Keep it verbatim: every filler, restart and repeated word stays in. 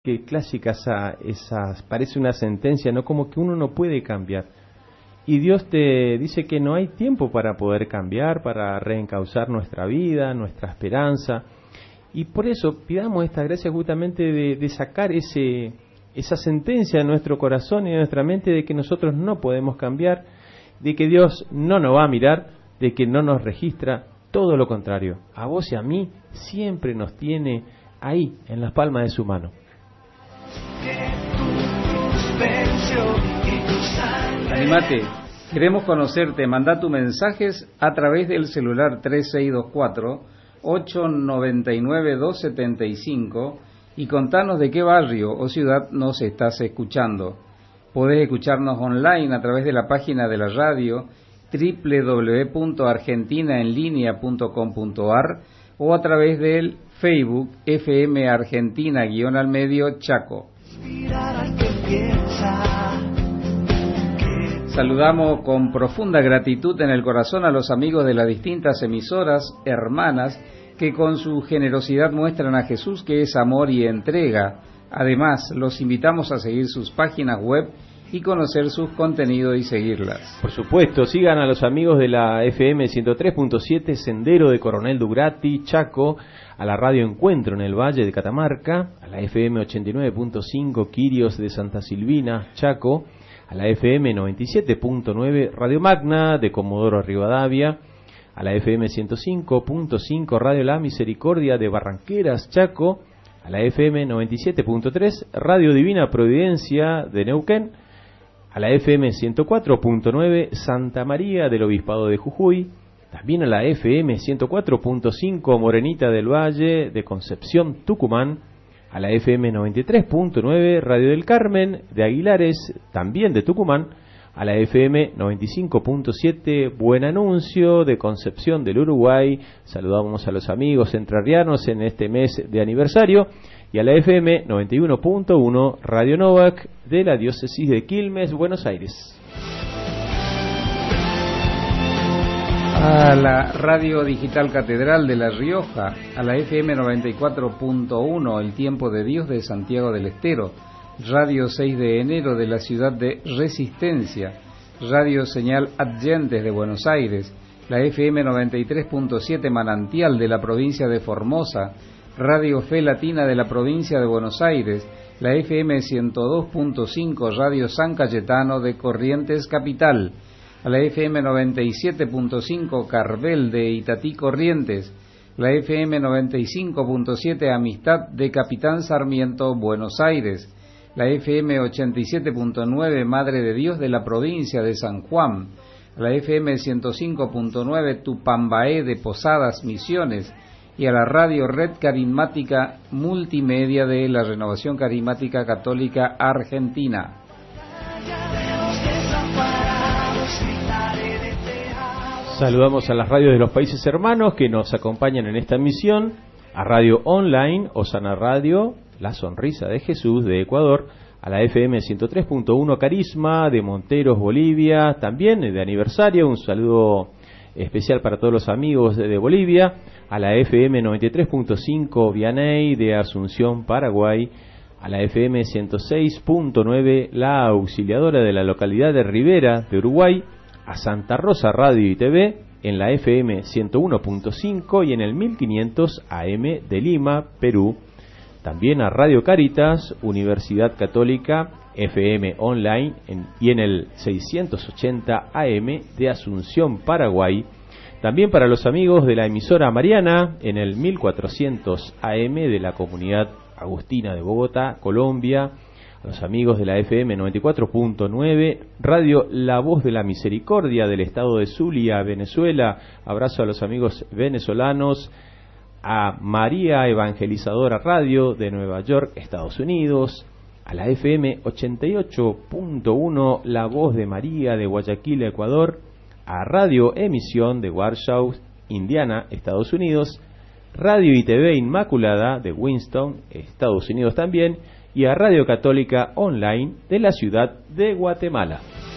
Qué clásica esa, esa, parece una sentencia, ¿no? Como que uno no puede cambiar. Y Dios te dice que no hay tiempo para poder cambiar, para reencauzar nuestra vida, nuestra esperanza. Y por eso pidamos esta gracia justamente de, de sacar ese, esa sentencia de nuestro corazón y de nuestra mente de que nosotros no podemos cambiar, de que Dios no nos va a mirar, de que no nos registra, todo lo contrario. A vos y a mí siempre nos tiene ahí, en las palmas de su mano. Animate, queremos conocerte, manda tus mensajes a través del celular tres seis dos cuatro, ocho nueve nueve, dos siete cinco y contanos de qué barrio o ciudad nos estás escuchando. Podés escucharnos online a través de la página de la radio doble u doble u doble u punto argentina en línea punto com punto a r o a través del Facebook F M Argentina guión al medio Chaco. Saludamos con profunda gratitud en el corazón a los amigos de las distintas emisoras hermanas que con su generosidad muestran a Jesús que es amor y entrega. Además, los invitamos a seguir sus páginas web y conocer sus contenidos y seguirlas. Por supuesto, sigan a los amigos de la F M ciento tres punto siete Sendero de Coronel Dugrati, Chaco, a la Radio Encuentro en el Valle de Catamarca, a la F M ochenta y nueve punto cinco Quirios de Santa Silvina, Chaco, a la F M noventa y siete punto nueve Radio Magna de Comodoro Rivadavia, a la F M ciento cinco punto cinco Radio La Misericordia de Barranqueras, Chaco, a la F M noventa y siete punto tres Radio Divina Providencia de Neuquén, a la F M ciento cuatro punto nueve Santa María del Obispado de Jujuy, también a la F M ciento cuatro punto cinco Morenita del Valle de Concepción, Tucumán, a la F M noventa y tres punto nueve Radio del Carmen de Aguilares, también de Tucumán, a la F M noventa y cinco punto siete Buen Anuncio de Concepción del Uruguay. Saludamos a los amigos entrerrianos en este mes de aniversario, y a la F M noventa y uno punto uno Radio Novak de la Diócesis de Quilmes, Buenos Aires. A la Radio Digital Catedral de La Rioja, a la F M noventa y cuatro punto uno El Tiempo de Dios de Santiago del Estero, Radio seis de enero de la ciudad de Resistencia, Radio Señal Adyentes de Buenos Aires, la F M noventa y tres punto siete Manantial de la provincia de Formosa, Radio Fe Latina de la provincia de Buenos Aires, la F M ciento dos punto cinco Radio San Cayetano de Corrientes Capital, a la F M noventa y siete punto cinco Carvel de Itatí Corrientes, la F M noventa y cinco punto siete Amistad de Capitán Sarmiento Buenos Aires, la F M ochenta y siete punto nueve Madre de Dios de la provincia de San Juan, la F M ciento cinco punto nueve Tupambaé de Posadas Misiones, y a la Radio Red Carismática Multimedia de la Renovación Carismática Católica Argentina. Saludamos a las radios de los países hermanos que nos acompañan en esta misión, a Radio Online, Osana Radio, La Sonrisa de Jesús de Ecuador, a la F M ciento tres punto uno Carisma de Monteros, Bolivia, también de aniversario, un saludo especial para todos los amigos de, de Bolivia, a la F M noventa y tres punto cinco Vianey de Asunción, Paraguay, a la F M ciento seis punto nueve La Auxiliadora de la localidad de Rivera de Uruguay, a Santa Rosa Radio y T V en la F M ciento uno punto cinco y en el mil quinientos A M de Lima, Perú, también a Radio Caritas, Universidad Católica, F M Online en, y en el seiscientos ochenta A M de Asunción, Paraguay, también para los amigos de la emisora Mariana en el mil cuatrocientos A M de la Comunidad Agustina de Bogotá, Colombia, a los amigos de la F M noventa y cuatro punto nueve Radio La Voz de la Misericordia del estado de Zulia, Venezuela, abrazo a los amigos venezolanos, a María Evangelizadora Radio de Nueva York, Estados Unidos, a la F M ochenta y ocho punto uno La Voz de María de Guayaquil, Ecuador, a Radio Emisión de Warsaw, Indiana, Estados Unidos, Radio y T V Inmaculada de Winston, Estados Unidos también, y a Radio Católica Online de la ciudad de Guatemala.